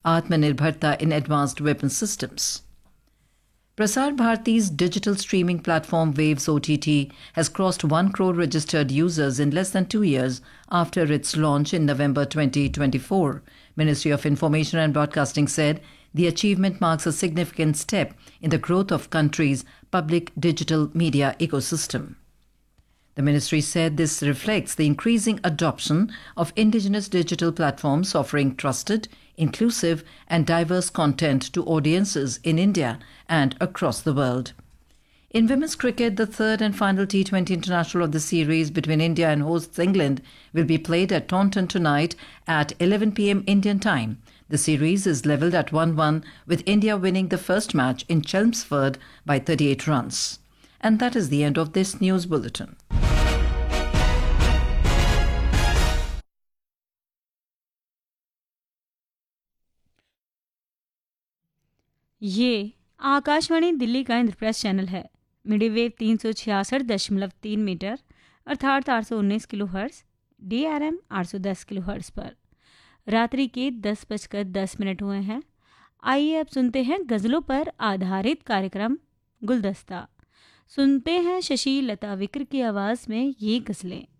Atmanirbharta in advanced weapon systems. Prasar Bharati's digital streaming platform Waves OTT has crossed 1 crore registered users in less than 2 years after its launch in November 2024. Ministry of Information and Broadcasting said the achievement marks a significant step in the growth of country's public digital media ecosystem. The ministry said this reflects the increasing adoption of indigenous digital platforms offering trusted, inclusive and diverse content to audiences in India and across the world. In women's cricket, the third and final T20 international of the series between India and hosts England will be played at Taunton tonight at 11 p.m. Indian time. The series is levelled at 1-1 with India winning the first match in Chelmsford by 38 runs. And that is the end of this news bulletin. ये आकाशवाणी दिल्ली का Indraprastha channel है। Medium wave 366.3 metre अर्थात 819 kilohertz, DRM 810 kilohertz पर रात्रि के 10:10 हुए हैं। आइए अब सुनते हैं गज़लों पर आधारित कार्यक्रम गुलदस्ता। सुनते हैं शशि लता विक्र की आवाज़ में ये गज़लें।